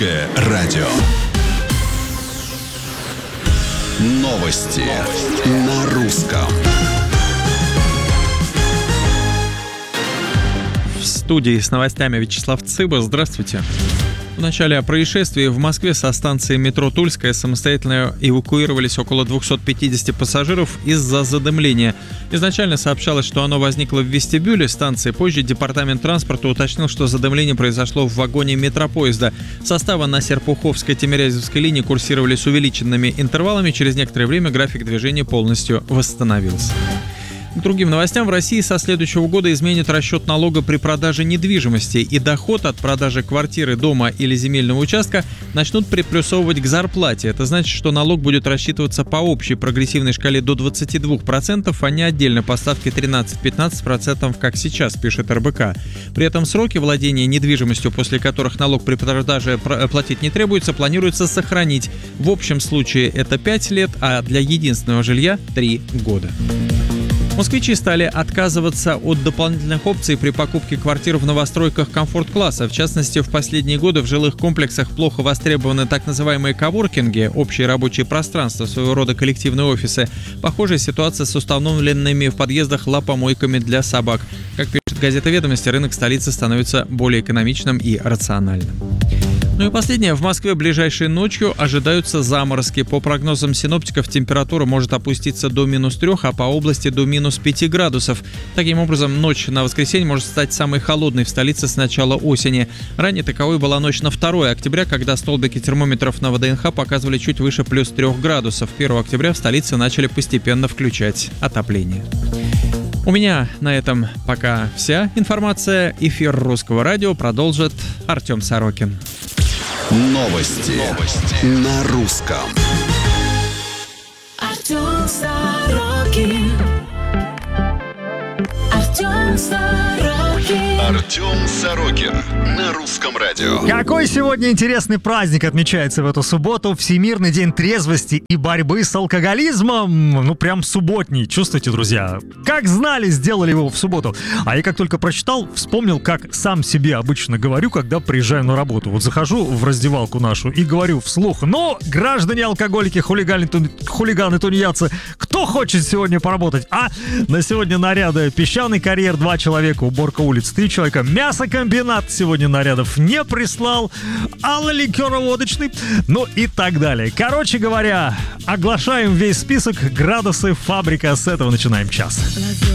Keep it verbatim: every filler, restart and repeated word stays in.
Радио. Новости на русском. В студии с новостями Вячеслав Цыба. Здравствуйте. В начале о происшествии в Москве со станции метро Тульская самостоятельно эвакуировались около двести пятьдесят пассажиров из-за задымления. Изначально сообщалось, что оно возникло в вестибюле станции. Позже департамент транспорта уточнил, что задымление произошло в вагоне метропоезда. Составы на Серпуховско-Тимирязевской линии курсировали с увеличенными интервалами. Через некоторое время график движения полностью восстановился. К другим новостям, в России со следующего года изменят расчет налога при продаже недвижимости, и доход от продажи квартиры, дома или земельного участка начнут приплюсовывать к зарплате. Это значит, что налог будет рассчитываться по общей прогрессивной шкале до двадцати двух процентов, а не отдельно по ставке тринадцать-пятнадцать процентов, как сейчас, пишет эр бэ ка. При этом сроки владения недвижимостью, после которых налог при продаже платить не требуется, планируется сохранить. В общем случае это пять лет, а для единственного жилья три года. Москвичи стали отказываться от дополнительных опций при покупке квартир в новостройках комфорт-класса. В частности, в последние годы в жилых комплексах плохо востребованы так называемые коворкинги, общие рабочие пространства, своего рода коллективные офисы. Похожая ситуация с установленными в подъездах лапомойками для собак. Как пишет газета «Ведомости», рынок столицы становится более экономичным и рациональным. Ну и последнее. В Москве ближайшей ночью ожидаются заморозки. По прогнозам синоптиков, температура может опуститься до минус трех, а по области до минус пяти градусов. Таким образом, ночь на воскресенье может стать самой холодной в столице с начала осени. Ранее таковой была ночь на второе октября, когда столбики термометров на вэ дэ эн ха показывали чуть выше плюс трех градусов. первого октября в столице начали постепенно включать отопление. У меня на этом пока вся информация. Эфир Русского радио продолжит Артем Сорокин. Новости, Новости. На русском. Артем Сорокин. Артем Сорокин. Артем Сорокин. На русском радио. Какой сегодня интересный праздник отмечается в эту субботу. Всемирный день трезвости и борьбы с алкоголизмом. Ну, прям субботний. Чувствуете, друзья? Как знали, сделали его в субботу. А я как только прочитал, вспомнил, как сам себе обычно говорю, когда приезжаю на работу. Вот захожу в раздевалку нашу и говорю вслух: ну, граждане алкоголики, хулиганы, хулиганы, тунеядцы, кто хочет сегодня поработать? А на сегодня наряды: песчаный карьер два человека, уборка улиц три человека, мясокомбинат сегодня нарядов не прислал, Алла ликероводочный, ну и так далее. Короче говоря, оглашаем весь список, градусы, фабрика, с этого начинаем час.